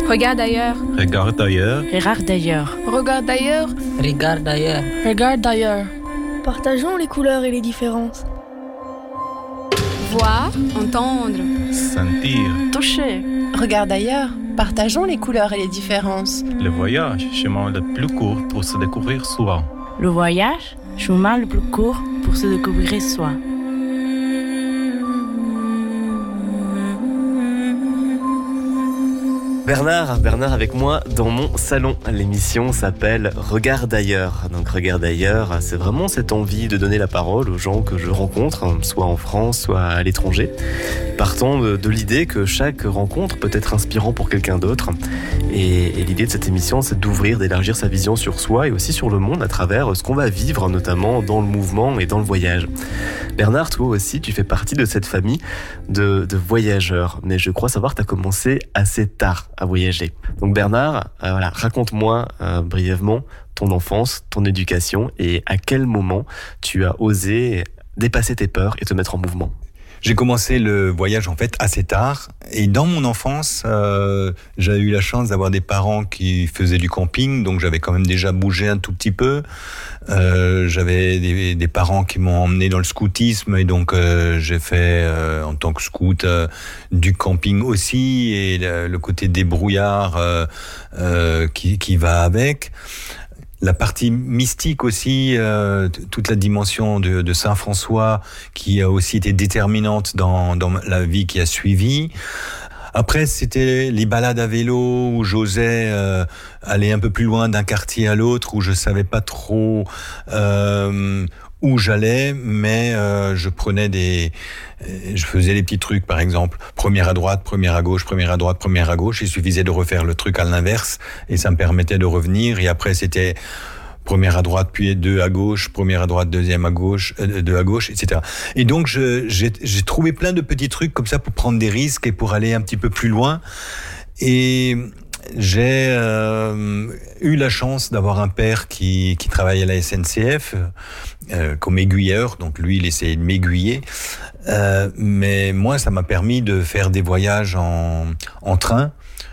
Regarde ailleurs. Regarde ailleurs. Regarde ailleurs. Regarde ailleurs. Regarde ailleurs. Regarde ailleurs. Partageons les couleurs et les différences. Voir, entendre. Sentir. Toucher. Regarde ailleurs. Partageons les couleurs et les différences. Le voyage, chemin le plus court pour se découvrir soi. Le voyage, chemin le plus court pour se découvrir soi. Bernard avec moi dans mon salon. L'émission s'appelle Regarde ailleurs. Donc Regarde ailleurs, c'est vraiment cette envie de donner la parole aux gens que je rencontre, soit en France, soit à l'étranger. Partant de l'idée que chaque rencontre peut être inspirant pour quelqu'un d'autre. Et l'idée de cette émission, c'est d'ouvrir, d'élargir sa vision sur soi et aussi sur le monde à travers ce qu'on va vivre, notamment dans le mouvement et dans le voyage. Bernard, toi aussi, tu fais partie de cette famille de voyageurs. Mais je crois savoir que tu as commencé assez tard à voyager. Donc Bernard, raconte-moi brièvement ton enfance, ton éducation et à quel moment tu as osé dépasser tes peurs et te mettre en mouvement. J'ai commencé le voyage en fait assez tard et dans mon enfance, j'avais eu la chance d'avoir des parents qui faisaient du camping, donc j'avais quand même déjà bougé un tout petit peu. J'avais des parents qui m'ont emmené dans le scoutisme et donc j'ai fait en tant que scout du camping aussi et le côté débrouillard qui va avec. La partie mystique aussi, toute la dimension de Saint-François qui a aussi été déterminante dans la vie qui a suivi. Après, c'était les balades à vélo où j'osais aller un peu plus loin d'un quartier à l'autre, où je savais pas trop où j'allais, mais je faisais des petits trucs, par exemple, première à droite, première à gauche, première à droite, première à gauche. Il suffisait de refaire le truc à l'inverse et ça me permettait de revenir. Et après, c'était première à droite, puis deux à gauche, première à droite, deuxième à gauche, deux à gauche, etc. Et donc, j'ai trouvé plein de petits trucs comme ça pour prendre des risques et pour aller un petit peu plus loin. Et j'ai eu la chance d'avoir un père qui travaillait à la SNCF comme aiguilleur, donc lui il essayait de m'aiguiller, mais moi ça m'a permis de faire des voyages en train.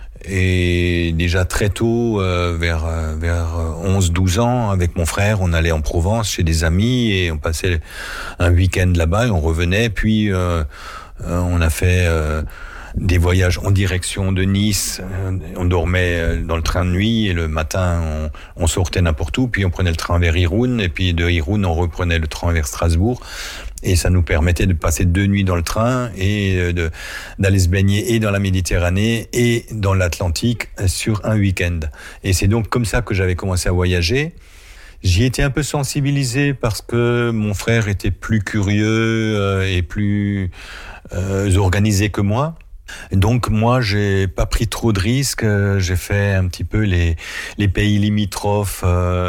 Et déjà très tôt, vers 11-12 ans, avec mon frère, on allait en Provence chez des amis et on passait un week-end là-bas et on revenait. Puis on a fait des voyages en direction de Nice. On dormait dans le train de nuit et le matin, on sortait n'importe où. Puis on prenait le train vers Irun et puis de Irun, on reprenait le train vers Strasbourg. Et ça nous permettait de passer 2 nuits dans le train et d'aller se baigner et dans la Méditerranée et dans l'Atlantique sur un week-end. Et c'est donc comme ça que j'avais commencé à voyager. J'y étais un peu sensibilisé parce que mon frère était plus curieux et plus organisé que moi. Donc moi, j'ai pas pris trop de risques. J'ai fait un petit peu les pays limitrophes,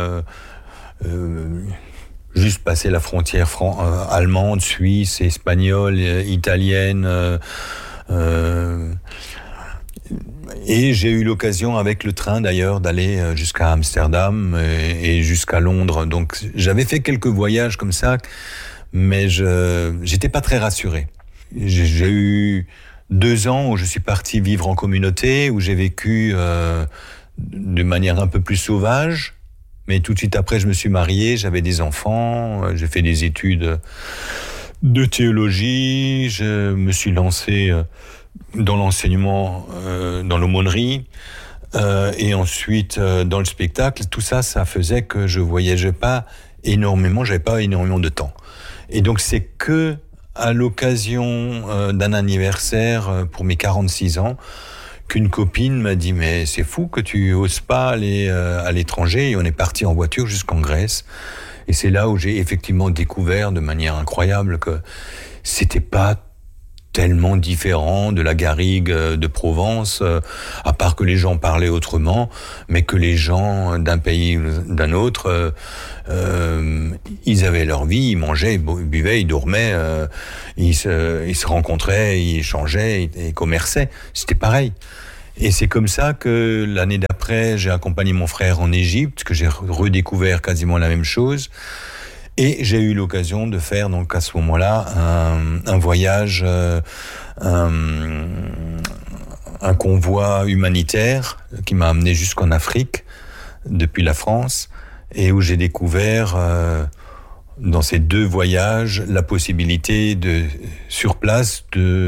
juste passer la frontière allemande, suisse, espagnole, italienne. Et j'ai eu l'occasion avec le train d'ailleurs d'aller jusqu'à Amsterdam et jusqu'à Londres. Donc j'avais fait quelques voyages comme ça, mais j'étais pas très rassuré. J'ai eu 2 ans où je suis parti vivre en communauté, où j'ai vécu de manière un peu plus sauvage. Mais tout de suite après, je me suis marié, j'avais des enfants, j'ai fait des études de théologie, je me suis lancé dans l'enseignement, dans l'aumônerie, et ensuite dans le spectacle. Tout ça, ça faisait que je voyageais pas énormément, j'avais pas énormément de temps. Et donc c'est que à l'occasion d'un anniversaire pour mes 46 ans, qu'une copine m'a dit « Mais c'est fou que tu oses pas aller à l'étranger » et on est parti en voiture jusqu'en Grèce. Et c'est là où j'ai effectivement découvert de manière incroyable que c'était pas tellement différent de la garrigue de Provence, à part que les gens parlaient autrement, mais que les gens d'un pays ou d'un autre, ils avaient leur vie, ils mangeaient, ils buvaient, ils dormaient, ils se rencontraient, ils échangeaient, ils commerçaient. C'était pareil. Et c'est comme ça que l'année d'après, j'ai accompagné mon frère en Égypte, que j'ai redécouvert quasiment la même chose. Et j'ai eu l'occasion de faire, donc à ce moment-là, un voyage, un un convoi humanitaire qui m'a amené jusqu'en Afrique, depuis la France, et où j'ai découvert, dans ces 2 voyages, la possibilité sur place,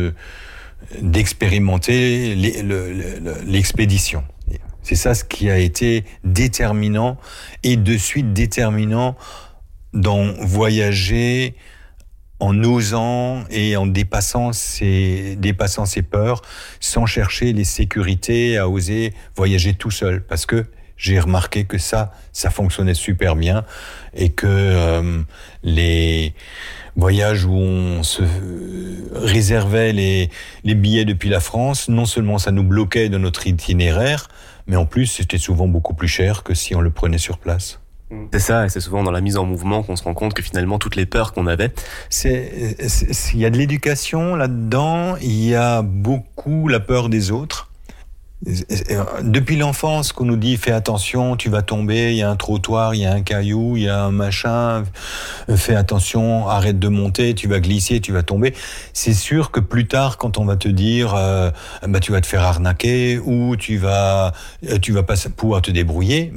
d'expérimenter l'expédition. C'est ça ce qui a été déterminant, et de suite déterminant dans voyager en osant et en dépassant ses peurs, sans chercher les sécurités, à oser voyager tout seul. Parce que j'ai remarqué que ça fonctionnait super bien, et que les voyages où on se réservait les billets depuis la France, non seulement ça nous bloquait de notre itinéraire, mais en plus c'était souvent beaucoup plus cher que si on le prenait sur place. C'est ça, et c'est souvent dans la mise en mouvement qu'on se rend compte que finalement toutes les peurs qu'on avait... Il y a de l'éducation là-dedans, il y a beaucoup la peur des autres. Depuis l'enfance qu'on nous dit fais attention, tu vas tomber, il y a un trottoir, il y a un caillou, il y a un machin, fais attention, arrête de monter, tu vas glisser, tu vas tomber. C'est sûr que plus tard, quand on va te dire tu vas te faire arnaquer, ou tu vas pas pouvoir te débrouiller,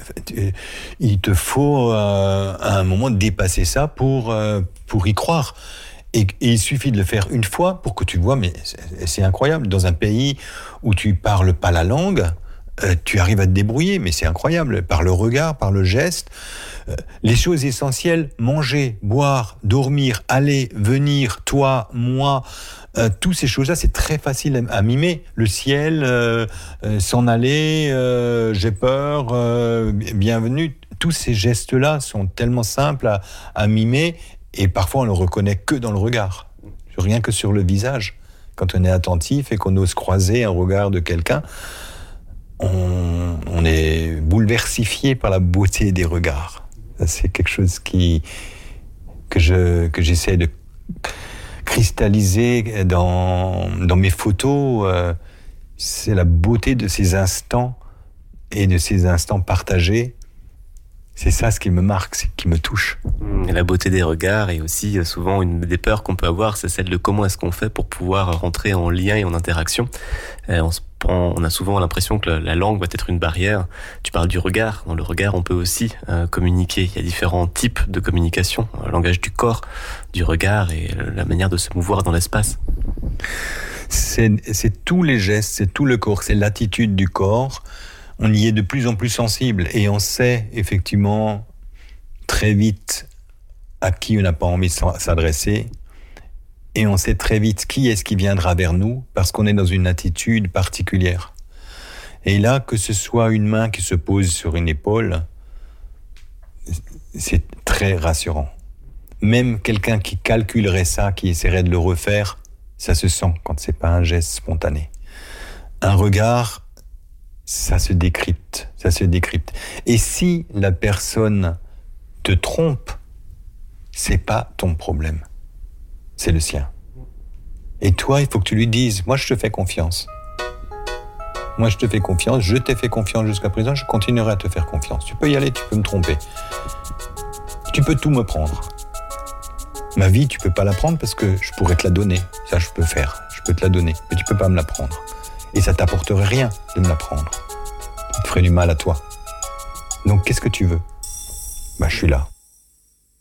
il te faut à un moment dépasser ça pour y croire. Et il suffit de le faire une fois pour que tu vois, mais c'est incroyable. Dans un pays où tu parles pas la langue, tu arrives à te débrouiller, mais c'est incroyable. Par le regard, par le geste. Les choses essentielles, manger, boire, dormir, aller, venir, toi, moi, toutes ces choses-là, c'est très facile à mimer. Le ciel, s'en aller, j'ai peur, bienvenue. Tous ces gestes-là sont tellement simples à mimer. Et parfois, on ne le reconnaît que dans le regard, rien que sur le visage. Quand on est attentif et qu'on ose croiser un regard de quelqu'un, on est bouleversifié par la beauté des regards. Ça, c'est quelque chose que j'essaie de cristalliser dans mes photos. C'est la beauté de ces instants et de ces instants partagés. C'est ça ce qui me marque, ce qui me touche. Et la beauté des regards, et aussi souvent une des peurs qu'on peut avoir, c'est celle de comment est-ce qu'on fait pour pouvoir rentrer en lien et en interaction. On a souvent l'impression que la langue va être une barrière. Tu parles du regard. Dans le regard, on peut aussi communiquer. Il y a différents types de communication. Le langage du corps, du regard, et la manière de se mouvoir dans l'espace. C'est tous les gestes, c'est tout le corps, c'est l'attitude du corps. On y est de plus en plus sensible, et on sait effectivement très vite à qui on n'a pas envie de s'adresser, et on sait très vite qui est-ce qui viendra vers nous, parce qu'on est dans une attitude particulière. Et là, que ce soit une main qui se pose sur une épaule, c'est très rassurant. Même quelqu'un qui calculerait ça, qui essaierait de le refaire, ça se sent quand c'est pas un geste spontané. Un regard, ça se décrypte. Et si la personne te trompe, c'est pas ton problème, c'est le sien. Et toi, il faut que tu lui dises, moi je te fais confiance. Je t'ai fait confiance jusqu'à présent, je continuerai à te faire confiance. Tu peux y aller, tu peux me tromper. Tu peux tout me prendre. Ma vie, tu peux pas la prendre parce que je pourrais te la donner. Ça, je peux faire. Je peux te la donner, mais tu peux pas me la prendre. Et ça t'apporterait rien de me la prendre. Ça te ferait du mal à toi. Donc, qu'est-ce que tu veux ? Je suis là.